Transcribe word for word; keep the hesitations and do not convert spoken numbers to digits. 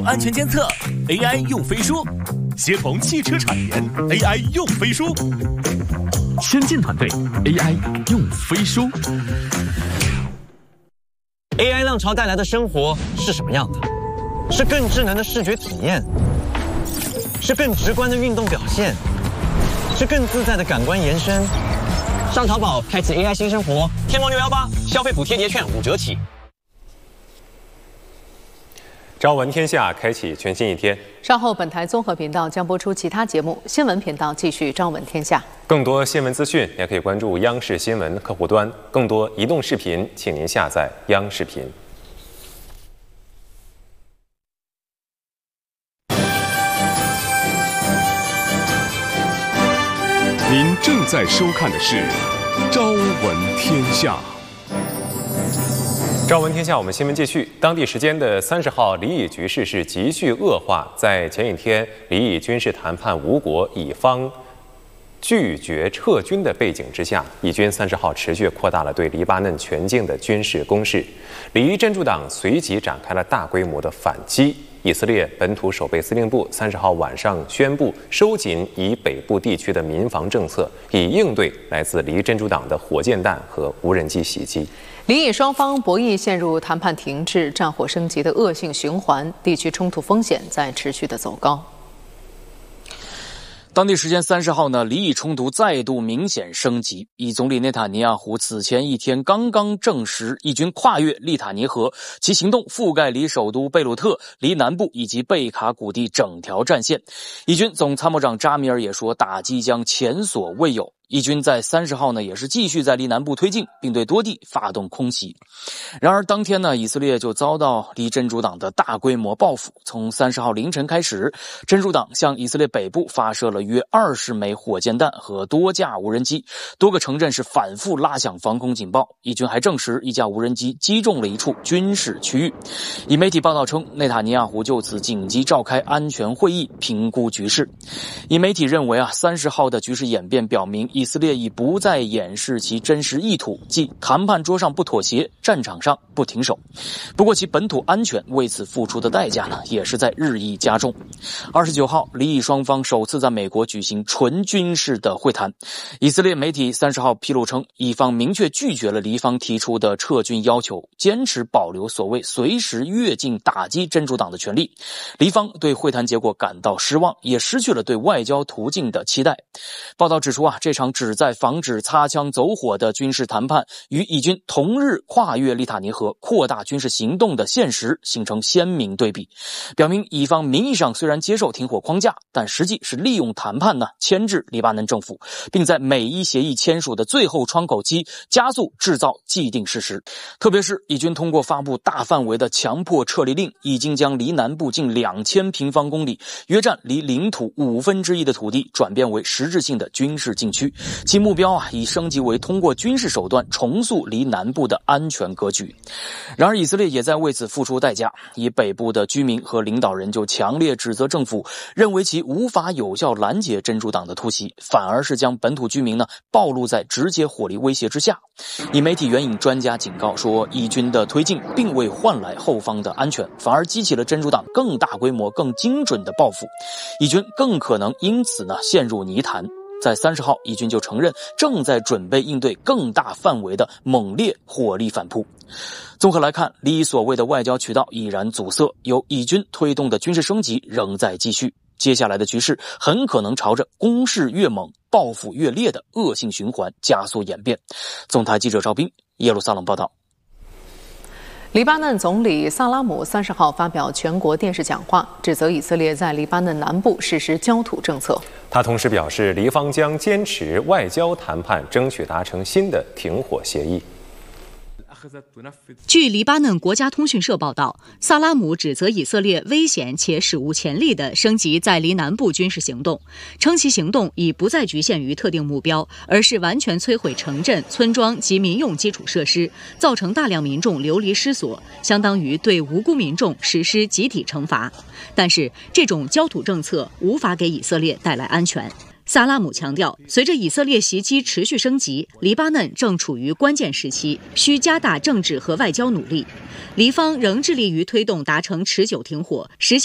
安全监测 ，A I 用飞书；协同汽车产研 ，A I 用飞书。先进团队 A I 用飞书。 A I 浪潮带来的生活是什么样的？是更智能的视觉体验，是更直观的运动表现，是更自在的感官延伸。上淘宝开启 A I 新生活，天猫六幺八消费补贴节券五折起。 朝闻天下，开启全新一天。 稍后本台综合频道将播出其他节目，新闻频道继续朝闻天下。 更多新闻资讯也可以关注央视新闻客户端，更多移动视频，请您下载央视频。 您正在收看的是《朝闻天下》。 朝闻天下，我们新闻继续。当地时间的三十号，黎以局势是急剧恶化。在前几天，黎以军事谈判无果，以方拒绝撤军的背景之下，以军三十号持续扩大了对黎巴嫩全境的军事攻势。黎真主党随即展开了大规模的反击。以色列本土守备司令部三十号晚上宣布收紧以北部地区的民防政策，以应对来自黎真主党的火箭弹和无人机袭击。 黎以双方博弈陷入谈判停滞、战火升级的恶性循环，地区冲突风险在持续的走高。 当地时间三十号呢，黎以冲突再度明显升级。以总理内塔尼亚胡此前一天刚刚证实，以军跨越利塔尼河，其行动覆盖黎首都贝鲁特、黎南部以及贝卡谷地整条战线。以军总参谋长扎米尔也说，打击将前所未有。以军在三十号呢，也是继续在黎南部推进，并对多地发动空袭。然而当天呢，以色列就遭到黎真主党的大规模报复。从三十号凌晨开始，真主党向以色列北部发射了约二十枚火箭弹和多架无人机，多个城镇是反复拉响防空警报。以军还证实，一架无人机击中了一处军事区域。以媒体报道称，内塔尼亚胡就此紧急召开安全会议，评估局势。以媒体认为啊，三十号的局势演变表明，以色列已不再掩饰其真实意图，即谈判桌上不妥协，战场上不停手。不过其本土安全为此付出的代价呢，也是在日益加重。二十九号，黎以双方首次在美国举行纯军事的会谈。以色列媒体三十号披露称，以方明确拒绝了黎方提出的撤军要求，坚持保留所谓随时越境打击真主党的权利。黎方对会谈结果感到失望，也失去了对外交途径的期待。报道指出啊，这场旨在防止擦枪走火的军事谈判与以军同日跨越利塔尼河、扩大军事行动的现实形成鲜明对比，表明以方名义上虽然接受停火框架，但实际是利用谈判呢牵制黎巴嫩政府，并在美伊协议签署的最后窗口期加速制造既定事实。特别是以军通过发布大范围的强迫撤离令，已经将黎南部近两千平方公里，约占黎领土五分之一的土地转变为实质性的军事禁区。其目标啊，已升级为通过军事手段重塑黎南部的安全格局。然而以色列也在为此付出代价，以北部的居民和领导人就强烈指责政府，认为其无法有效拦截真主党的突袭，反而是将本土居民呢暴露在直接火力威胁之下。以媒体援引专家警告说，以军的推进并未换来后方的安全，反而激起了真主党更大规模、更精准的报复，以军更可能因此呢陷入泥潭。在三十号，以军就承认正在准备应对更大范围的猛烈火力反扑。综合来看，黎以所谓的外交渠道已然阻塞，由以军推动的军事升级仍在继续。接下来的局势很可能朝着攻势越猛、报复越烈的恶性循环加速演变。总台记者赵斌，耶路撒冷报道。 黎巴嫩总理萨拉姆三十号发表全国电视讲话，指责以色列在黎巴嫩南部实施焦土政策。 他同时表示，黎方将坚持外交谈判，争取达成新的停火协议。 据黎巴嫩国家通讯社报道，萨拉姆指责以色列危险且史无前例地升级在黎南部军事行动，称其行动已不再局限于特定目标，而是完全摧毁城镇、村庄及民用基础设施，造成大量民众流离失所，相当于对无辜民众实施集体惩罚。但是，这种焦土政策无法给以色列带来安全。萨拉姆强调，随着以色列袭击持续升级，黎巴嫩正处于关键时期，需加大政治和外交努力。黎方仍致力于推动达成持久停火，实现